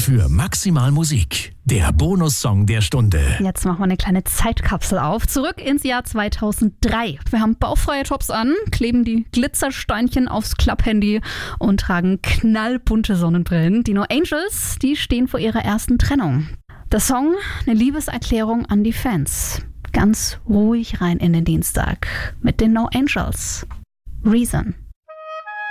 für Maximal Musik. Der Bonussong der Stunde. Jetzt machen wir eine kleine Zeitkapsel auf. Zurück ins Jahr 2003. Wir haben baufreie Tops an, kleben die Glitzersteinchen aufs Klapphandy und tragen knallbunte Sonnenbrillen. Die No Angels, die stehen vor ihrer ersten Trennung. Der Song, eine Liebeserklärung an die Fans. Ganz ruhig rein in den Dienstag mit den No Angels. Reason.